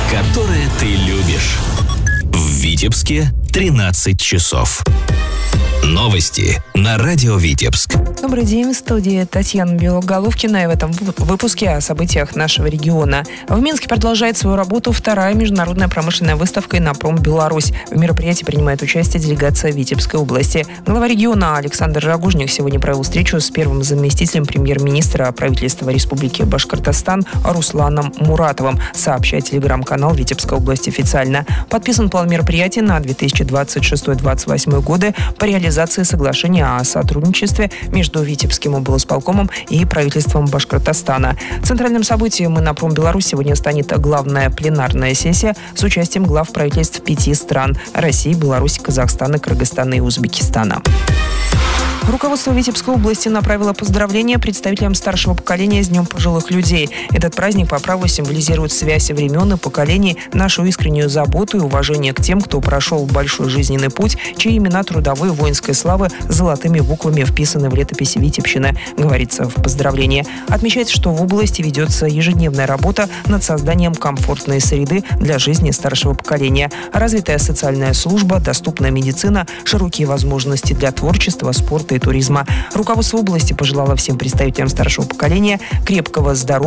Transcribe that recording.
которые ты любишь. В Витебске 13 часов. Новости на радио Витебск. Добрый день, в студии Татьяна Белоголовкина. И в этом выпуске о событиях нашего региона. В Минске продолжает свою работу вторая международная промышленная выставка «Иннопром Беларусь». В мероприятии принимает участие делегация Витебской области. Глава региона Александр Рогожник сегодня провел встречу с первым заместителем премьер-министра правительства Республики Башкортостан Русланом Муратовым, сообщает телеграм-канал Витебской области официально. Подписан план мероприятий на 2026-2028 годы по реализации соглашения о сотрудничестве между Витебским облсполкомом и правительством Башкортостана. Центральным событием «Иннопром Беларусь» сегодня станет главная пленарная сессия с участием глав правительств 5 стран – России, Беларуси, Казахстана, Кыргызстана и Узбекистана. Руководство Витебской области направило поздравления представителям старшего поколения с Днем пожилых людей. Этот праздник по праву символизирует связь времен и поколений, нашу искреннюю заботу и уважение к тем, кто прошел большой жизненный путь, чьи имена трудовой и воинской славы золотыми буквами вписаны в летопись Витебщины, говорится в поздравлении. Отмечается, что в области ведется ежедневная работа над созданием комфортной среды для жизни старшего поколения. Развитая социальная служба, доступная медицина, широкие возможности для творчества, спорта и туризма. Руководство области пожелало всем представителям старшего поколения крепкого здоровья,